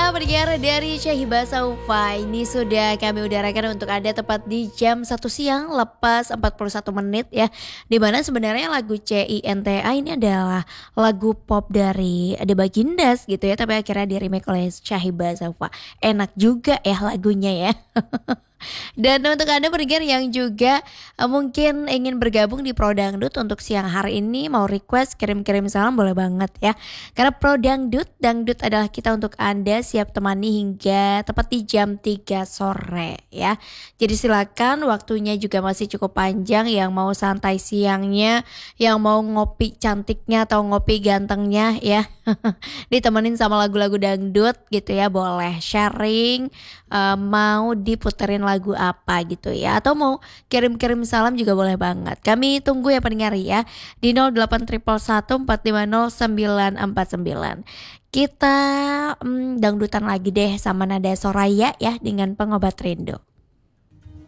Ya, pendengar dari Syahibah Saufa, ini sudah kami udarakan untuk Anda tepat di jam 1 siang lepas 41 menit ya. Dimana sebenarnya lagu CINTA ini adalah lagu pop dari The Bagindas gitu ya, tapi akhirnya di remake oleh Syahibah Saufa. Enak juga ya lagunya ya. Dan untuk Anda pendengar yang juga mungkin ingin bergabung di Pro Dangdut untuk siang hari ini, mau request kirim-kirim salam boleh banget ya. Karena Pro Dangdut, Dangdut adalah kita untuk Anda, siap temani hingga tepat di jam 3 sore ya. Jadi silakan, waktunya juga masih cukup panjang, yang mau santai siangnya, yang mau ngopi cantiknya atau ngopi gantengnya ya. Ditemenin sama lagu-lagu dangdut gitu ya, boleh sharing, mau diputerin lagu apa gitu ya, atau mau kirim-kirim salam juga boleh banget. Kami tunggu ya pendengar ya di 081114500949. Kita dangdutan lagi deh sama Nada Soraya ya dengan Pengobat Rindu.